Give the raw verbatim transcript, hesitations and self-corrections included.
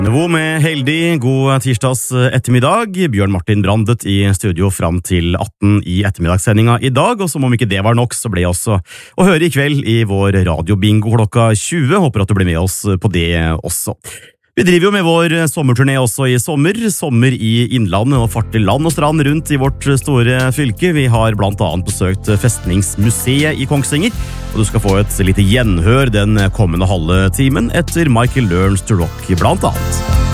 Hvor med heldig, god tirsdags ettermiddag. Bjørn Martin Brandet i studio fram til atten i ettermiddagssendinga i dag, og som om ikke det var nok, så ble jeg også å høre i kveld i vår radiobingo klokka tjue. Håper at du blir med oss på det også. Vi driver jo med vår sommerturné også i sommer, sommer i innlandet og fart til land og strand rundt i vårt store fylke. Vi har blant annet besøkt Festningsmuseet i Kongsvinger, og du skal få et lite gjenhør den kommende halve timen etter Michael Learns to Rock blant annet.